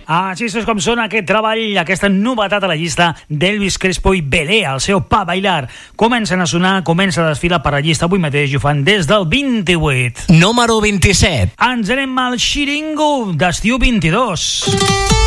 Així és com sona aquest treball, aquesta novetat a la llista d'Elvis Crespo i Belé, el seu Pa Bailar. Comencen a sonar, comença a desfilar per la llista avui mateix i ho fan des del 28. Número 27. Ens anem al Xiringo d'estiu 22.